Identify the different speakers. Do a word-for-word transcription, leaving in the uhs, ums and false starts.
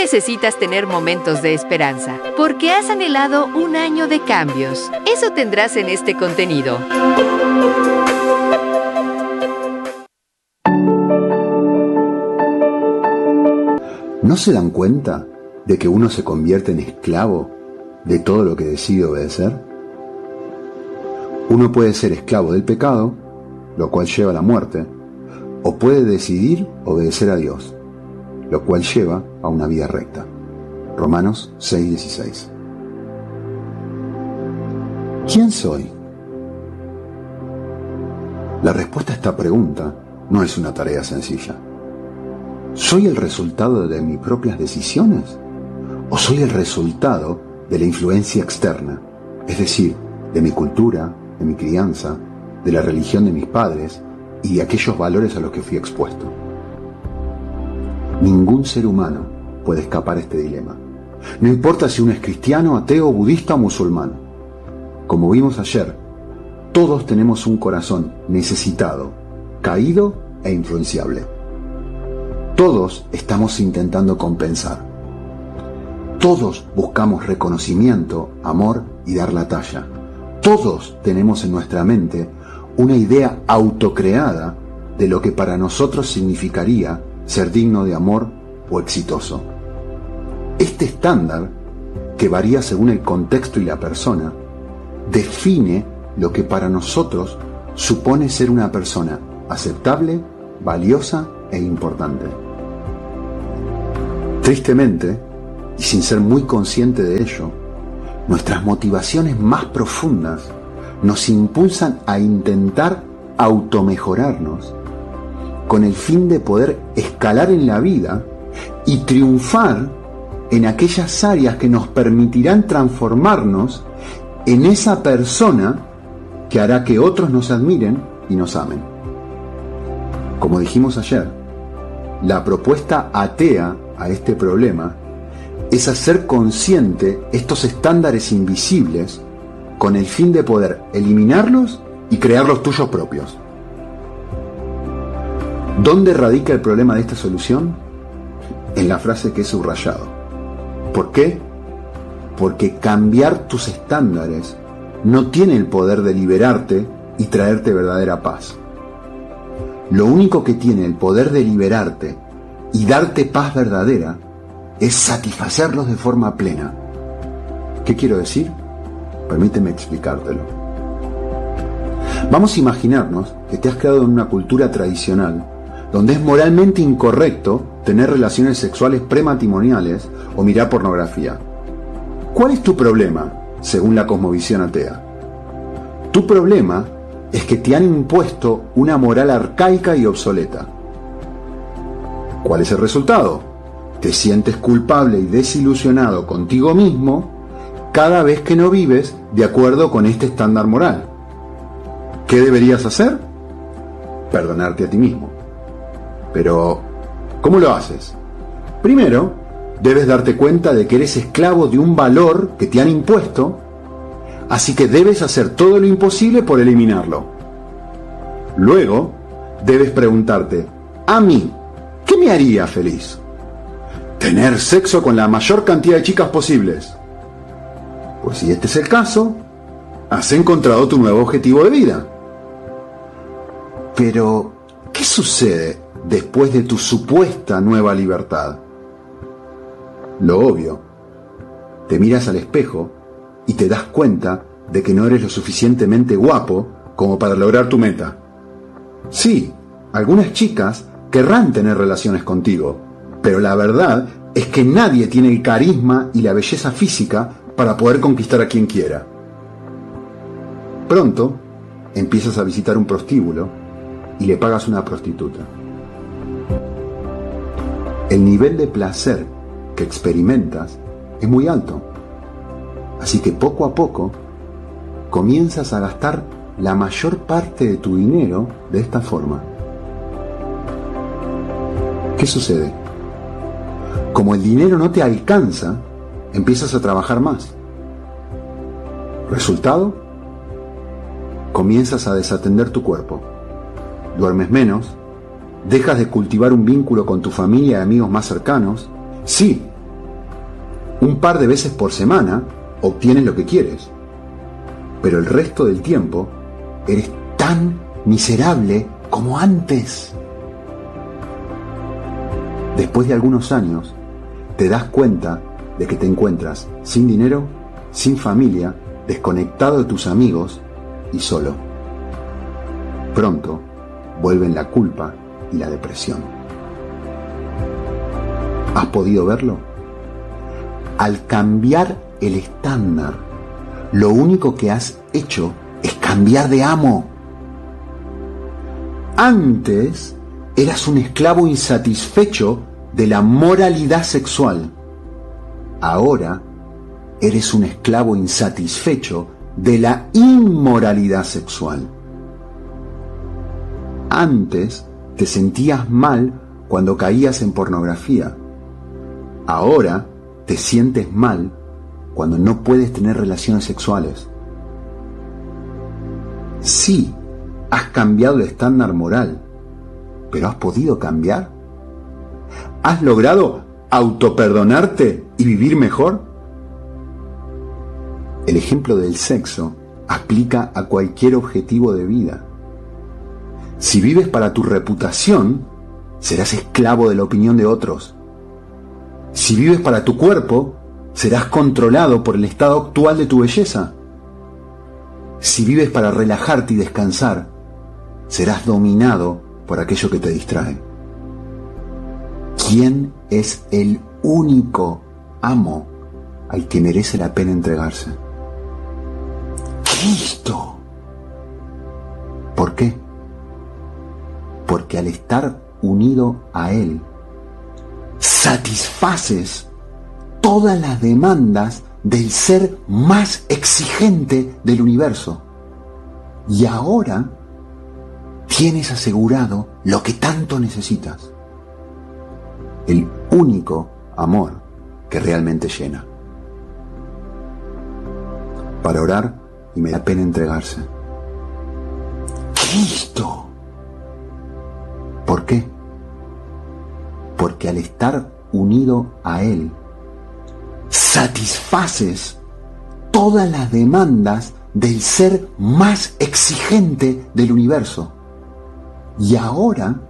Speaker 1: necesitas tener momentos de esperanza, porque has anhelado un año de cambios. Eso tendrás en este contenido.
Speaker 2: ¿No se dan cuenta de que uno se convierte en esclavo de todo lo que decide obedecer? Uno puede ser esclavo del pecado, lo cual lleva a la muerte, o puede decidir obedecer a Dios, lo cual lleva a una vida recta. Romanos seis dieciséis. ¿Quién soy? La respuesta a esta pregunta no es una tarea sencilla. ¿Soy el resultado de mis propias decisiones? ¿O soy el resultado de la influencia externa? Es decir, de mi cultura, de mi crianza, de la religión de mis padres y de aquellos valores a los que fui expuesto. Ningún ser humano puede escapar a este dilema. No importa si uno es cristiano, ateo, budista o musulmán. Como vimos ayer, todos tenemos un corazón necesitado, caído e influenciable. Todos estamos intentando compensar. Todos buscamos reconocimiento, amor y dar la talla. Todos tenemos en nuestra mente una idea autocreada de lo que para nosotros significaría ser digno de amor o exitoso. Este estándar, que varía según el contexto y la persona, define lo que para nosotros supone ser una persona aceptable, valiosa e importante. Tristemente, y sin ser muy consciente de ello, nuestras motivaciones más profundas nos impulsan a intentar automejorarnos con el fin de poder escalar en la vida y triunfar en aquellas áreas que nos permitirán transformarnos en esa persona que hará que otros nos admiren y nos amen. Como dijimos ayer, la propuesta atea a este problema es hacer consciente estos estándares invisibles con el fin de poder eliminarlos y crear los tuyos propios. ¿Dónde radica el problema de esta solución? En la frase que he subrayado. ¿Por qué? Porque cambiar tus estándares no tiene el poder de liberarte y traerte verdadera paz. Lo único que tiene el poder de liberarte y darte paz verdadera es satisfacerlos de forma plena. ¿Qué quiero decir? Permíteme explicártelo. Vamos a imaginarnos que te has creado en una cultura tradicional donde es moralmente incorrecto tener relaciones sexuales prematrimoniales o mirar pornografía. ¿Cuál es tu problema, según la cosmovisión atea? Tu problema es que te han impuesto una moral arcaica y obsoleta. ¿Cuál es el resultado? Te sientes culpable y desilusionado contigo mismo cada vez que no vives de acuerdo con este estándar moral. ¿Qué deberías hacer? Perdonarte a ti mismo. Pero, ¿cómo lo haces? Primero, debes darte cuenta de que eres esclavo de un valor que te han impuesto, así que debes hacer todo lo imposible por eliminarlo. Luego, debes preguntarte, a mí, ¿qué me haría feliz? Tener sexo con la mayor cantidad de chicas posibles. Pues si este es el caso, has encontrado tu nuevo objetivo de vida. Pero, ¿qué sucede después de tu supuesta nueva libertad? Lo obvio. Te miras al espejo y te das cuenta de que no eres lo suficientemente guapo como para lograr tu meta. Sí, algunas chicas querrán tener relaciones contigo, pero la verdad es que nadie tiene el carisma y la belleza física para poder conquistar a quien quiera. Pronto, empiezas a visitar un prostíbulo y le pagas a una prostituta. El nivel de placer que experimentas es muy alto, así que poco a poco comienzas a gastar la mayor parte de tu dinero de esta forma. ¿Qué sucede? Como el dinero no te alcanza, empiezas a trabajar más. ¿Resultado? Comienzas a desatender tu cuerpo. Duermes menos, dejas de cultivar un vínculo con tu familia y amigos más cercanos. Sí, Un par de veces por semana obtienes lo que quieres, pero el resto del tiempo eres tan miserable como antes. Después de algunos años, te das cuenta de que te encuentras sin dinero, sin familia, desconectado de tus amigos y solo. Pronto vuelven la culpa y la depresión. ¿Has podido verlo? Al cambiar el estándar, lo único que has hecho es cambiar de amo. Antes eras un esclavo insatisfecho de la moralidad sexual. Ahora eres un esclavo insatisfecho de la inmoralidad sexual. Antes te sentías mal cuando caías en pornografía. Ahora te sientes mal cuando no puedes tener relaciones sexuales. Sí, has cambiado el estándar moral, pero ¿has podido cambiar? ¿Has logrado autoperdonarte y vivir mejor? El ejemplo del sexo aplica a cualquier objetivo de vida. Si vives para tu reputación, serás esclavo de la opinión de otros. Si vives para tu cuerpo, serás controlado por el estado actual de tu belleza. Si vives para relajarte y descansar, serás dominado por aquello que te distrae. ¿Quién es el único amo al que merece la pena entregarse? Cristo. ¿Por qué? Porque al estar unido a Él, satisfaces todas las demandas del ser más exigente del universo. Y ahora tienes asegurado lo que tanto necesitas. El único amor que realmente llena. Para orar y me da pena entregarse. Cristo. ¿Por qué? Porque al estar unido a Él, satisfaces todas las demandas del ser más exigente del universo. Y ahora